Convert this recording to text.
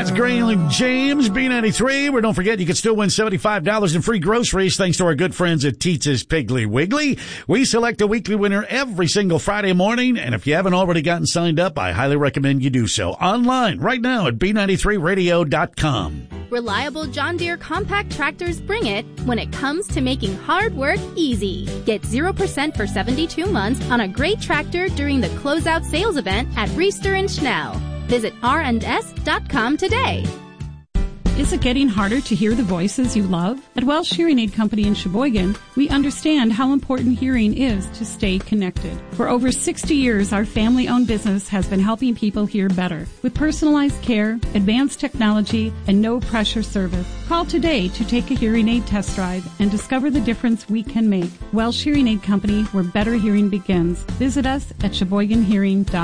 It's Grayling James, B93, where don't forget you can still win $75 in free groceries thanks to our good friends at Teetza's Piggly Wiggly. We select a weekly winner every single Friday morning, and if you haven't already gotten signed up, I highly recommend you do so online right now at B93radio.com. Reliable John Deere compact tractors bring it when it comes to making hard work easy. Get 0% for 72 months on a great tractor during the closeout sales event at Reister and Schnell. Visit rnds.com today. Is it getting harder to hear the voices you love? At Welsh Hearing Aid Company in Sheboygan, we understand how important hearing is to stay connected. For over 60 years, our family-owned business has been helping people hear better with personalized care, advanced technology, and no-pressure service. Call today to take a hearing aid test drive and discover the difference we can make. Welsh Hearing Aid Company, where better hearing begins. Visit us at SheboyganHearing.com.